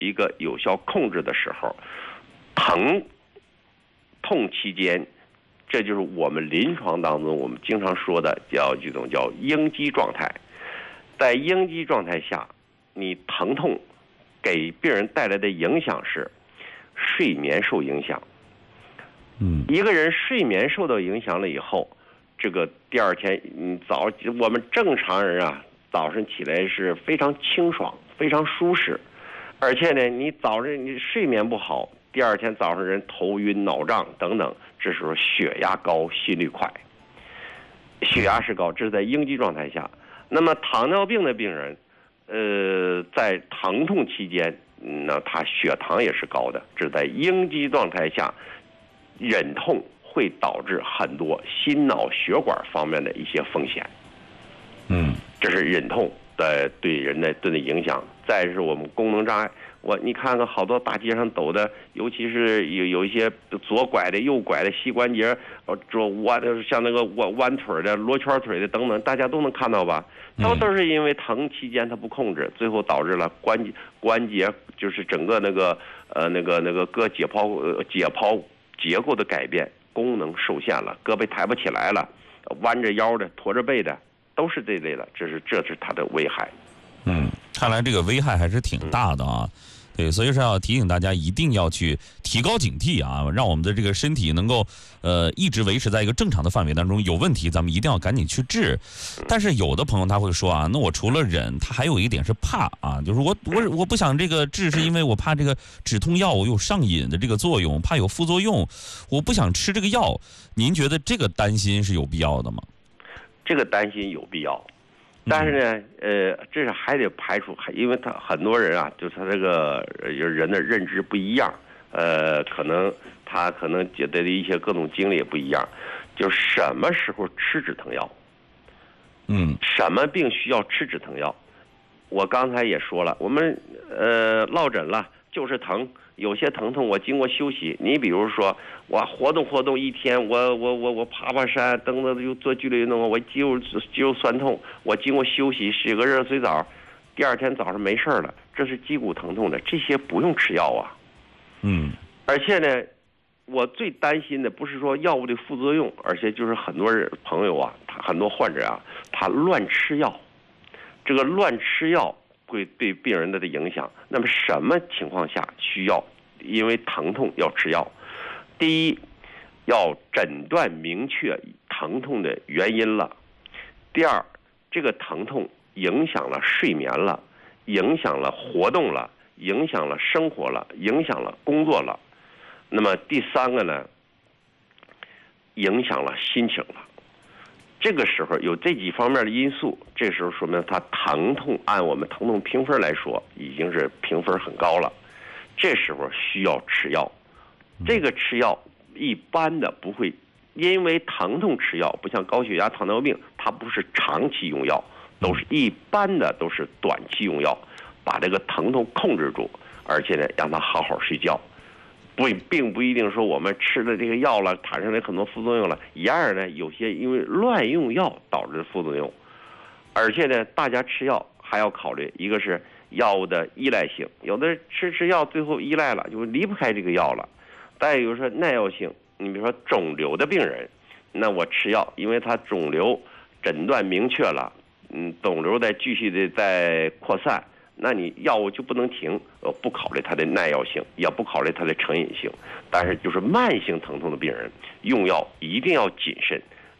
一个有效控制的时候，疼痛期间，这就是我们临床当中我们经常说的叫这种叫应激状态。在应激状态下，你疼痛给病人带来的影响是睡眠受影响。一个人睡眠受到影响了以后，这个第二天我们正常人啊，早上起来是非常清爽、非常舒适，而且呢，你早上你睡眠不好，第二天早上人头晕、脑胀等等，这时候血压高、心率快，血压是高，这是在应激状态下。那么糖尿病的病人，在疼痛期间，那他血糖也是高的，这是在应激状态下，忍痛会导致很多心脑血管方面的一些风险。这是忍痛的对人的影响。再是我们功能障碍，你看看好多大街上走的，尤其是有一些左拐的、右拐的膝关节，像那个弯腿的、罗圈腿的等等，大家都能看到吧？都是因为疼期间它不控制，最后导致了关节就是整个那个各解剖结构的改变，功能受限了，胳膊抬不起来了，弯着腰的、驼着背的，都是这类的，这是它的危害。 看来这个危害还是挺大的啊。对，所以说要提醒大家一定要去提高警惕啊，让我们的这个身体能够一直维持在一个正常的范围当中，有问题咱们一定要赶紧去治。但是有的朋友他会说啊，那我除了忍，他还有一点是怕啊，就是我不想这个治，是因为我怕这个止痛药有上瘾的这个作用，怕有副作用，我不想吃这个药。您觉得这个担心是有必要的吗？ 这个担心有必要。但是呢，这是还得排除，因为他很多人啊，就是他这个人的认知不一样，可能觉得的一些各种经历也不一样，就什么时候吃止疼药，什么病需要吃止疼药？我刚才也说了，我们落枕了就是疼，有些疼痛我经过休息，你比如说我活动一天，我爬山，等等又做剧烈运动，我肌肉酸痛，我经过休息洗个热水澡，第二天早上没事了，这是肌骨疼痛的，这些不用吃药啊。而且呢，我最担心的不是说药物的副作用，而且就是很多朋友啊，很多患者啊，他乱吃药，这个乱吃药会对病人的影响。那么什么情况下需要因为疼痛要吃药？第一，要诊断明确疼痛的原因了；第二，这个疼痛影响了睡眠了，影响了活动了，影响了生活了，影响了工作了。那么第三个呢，影响了心情了。这个时候有这几方面的因素，这时候说明他疼痛按我们疼痛评分来说已经是评分很高了，这时候需要吃药。这个吃药一般的不会因为疼痛吃药，不像高血压、糖尿病，它不是长期用药，都是一般的都是短期用药，把这个疼痛控制住，而且呢让他好好睡觉。并不一定说我们吃了这个药了产生了很多副作用了，一样呢有些因为乱用药导致的副作用。而且呢大家吃药还要考虑，一个是药物的依赖性，有的吃药最后依赖了，就离不开这个药了。再有说耐药性，你比如说肿瘤的病人，那我吃药，因为他肿瘤诊断明确了，肿瘤在继续的在扩散，那你药物就不能停，不考虑它的耐药性，也不考虑它的成瘾性。但是就是慢性疼痛的病人，用药一定要谨慎，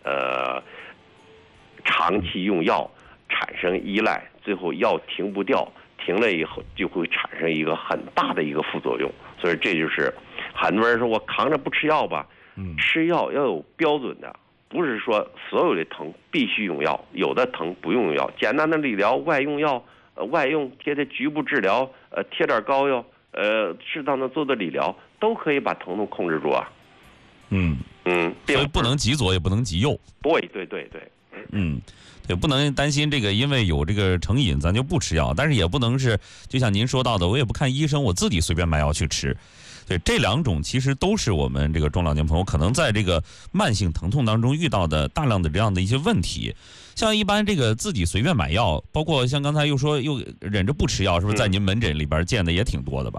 长期用药产生依赖，最后药停不掉，停了以后就会产生一个很大的一个副作用。所以这就是很多人说我扛着不吃药吧，吃药要有标准的，不是说所有的疼必须用药，有的疼不用药，简单的理疗外用药。外用贴的局部治疗，贴点膏药，适当的做的理疗，都可以把疼痛控制住啊。 所以不能极左也不能极右。 对。 对，不能担心这个，因为有这个成瘾，咱就不吃药。但是也不能是，就像您说到的，我也不看医生，我自己随便买药去吃。对，这两种其实都是我们这个中老年朋友可能在这个慢性疼痛当中遇到的大量的这样的一些问题。像一般这个自己随便买药，包括像刚才又说又忍着不吃药，是不是在您门诊里边见的也挺多的吧？